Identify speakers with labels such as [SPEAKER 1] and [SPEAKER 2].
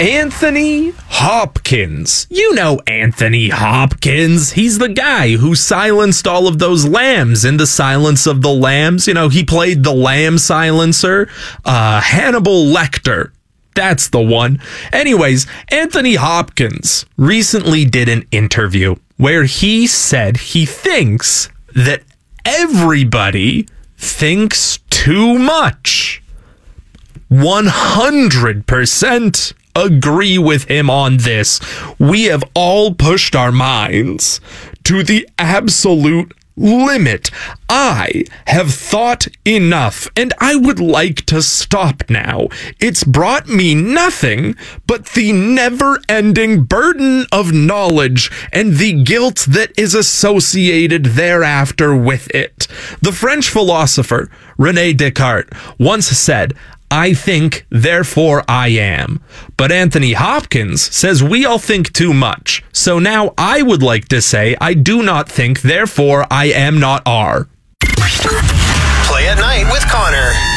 [SPEAKER 1] Anthony Hopkins. You know Anthony Hopkins. He's the guy who silenced all of those lambs in the Silence of the Lambs. You know, he played the lamb silencer. Hannibal Lecter. That's the one. Anyways, Anthony Hopkins recently did an interview where he said he thinks that everybody thinks too much. 100% agree with him on this. We have all pushed our minds to the absolute limit. I have thought enough, and I would like to stop now. It's brought me nothing but the never-ending burden of knowledge and the guilt that is associated thereafter with it. The French philosopher René Descartes once said, "I think, therefore I am." But Anthony Hopkins says we all think too much. So now I would like to say I do not think, therefore I am not are.
[SPEAKER 2] Play at Night with Connor.